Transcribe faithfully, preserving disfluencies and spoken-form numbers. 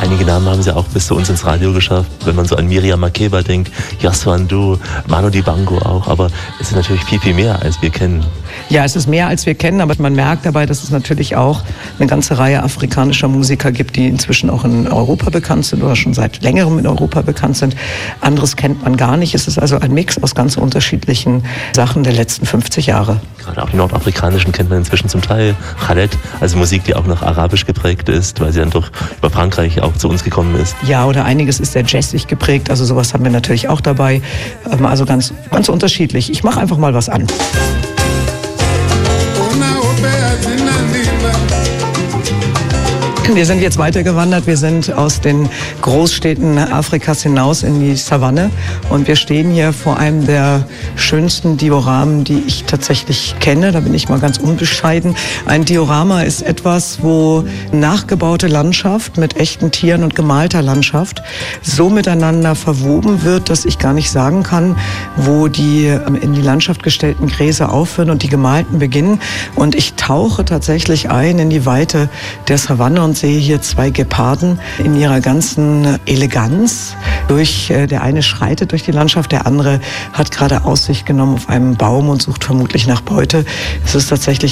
Einige Namen haben sie auch bis zu uns ins Radio geschafft. Wenn man so an Miriam Makeba denkt, Yaswan Du, Manu Dibango auch. Aber es ist natürlich viel, viel mehr, als wir kennen. Ja, es ist mehr, als wir kennen, aber man merkt dabei, dass es natürlich auch eine ganze Reihe afrikanischer Musiker gibt, die inzwischen auch in Europa bekannt sind oder schon seit längerem in Europa bekannt sind. Anderes kennt man gar nicht. Es ist also ein Mix aus ganz unterschiedlichen Sachen der letzten fünfzig Jahre. Gerade auch die nordafrikanischen kennt man inzwischen zum Teil. Khaled, also Musik, die auch noch arabisch geprägt ist, weil sie dann doch über Frankreich auch zu uns gekommen ist. Ja, oder einiges ist sehr jazzig geprägt, also sowas haben wir natürlich auch dabei. Also ganz, ganz unterschiedlich. Ich mache einfach mal was an. Wir sind jetzt weitergewandert. Wir sind aus den Großstädten Afrikas hinaus in die Savanne. Und wir stehen hier vor einem der schönsten Dioramen, die ich tatsächlich kenne. Da bin ich mal ganz unbescheiden. Ein Diorama ist etwas, wo nachgebaute Landschaft mit echten Tieren und gemalter Landschaft so miteinander verwoben wird, dass ich gar nicht sagen kann, wo die in die Landschaft gestellten Gräser aufhören und die gemalten beginnen. Und ich tauche tatsächlich ein in die Weite der Savanne und sehe hier zwei Geparden in ihrer ganzen Eleganz. Durch, der eine schreitet durch die Landschaft, der andere hat gerade Aussicht genommen auf einen Baum und sucht vermutlich nach Beute. Es ist tatsächlich